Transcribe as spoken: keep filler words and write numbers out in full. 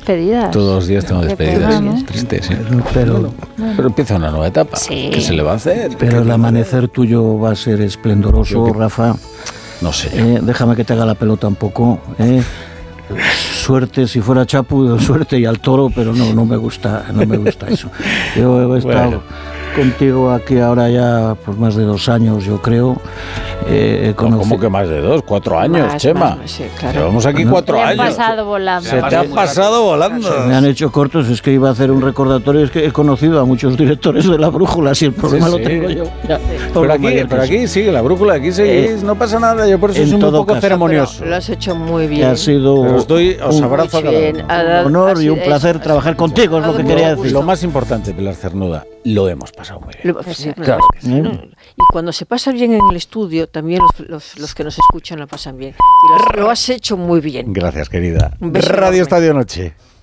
despedidas. Todos los días tengo despedidas. pena, ¿no? Triste, sí. Pero, Pero, pero empieza una nueva etapa. Sí. ¿Qué se le va a hacer? pero el amanecer tuyo va a ser esplendoroso, Yo que- Rafa. No sé. Eh, déjame que te haga la pelota un poco. Eh. Suerte, si fuera Chapu, suerte y al toro, pero no, no me gusta, no me gusta eso. Yo he estado Bueno. contigo aquí ahora ya por más de dos años, yo creo. Eh, he ¿Cómo conocido- que más de dos? Cuatro años, Más, Chema. más, sí, claro. Llevamos aquí No. cuatro Le han años. pasado volando. Se te ha pasado volando. Me han hecho cortos, es que iba a hacer un recordatorio, es que he conocido a muchos directores de la brújula, si el problema Sí, lo sí. tengo yo. Ya, todos Pero los aquí, mayores pero que aquí sigue la brújula, aquí seguís, no pasa nada, yo por eso En soy muy todo poco caso. ceremonioso. Lo has hecho muy son. bien. Ha sido Pero os doy, os un abrazo a Muy cada bien. uno. Ha dado- honor ha y sido- un placer es- trabajar contigo, es lo que Muy quería gusto. decir. Lo más importante, Pilar Cernuda, lo hemos pasado muy bien. Lo- sí, Claro que sí. ¿Eh? no, y cuando se pasa bien en el estudio, también los, los, los que nos escuchan lo pasan bien. Y lo, lo has hecho muy bien. Gracias, querida. Un beso Radio enorme. Estadio Noche.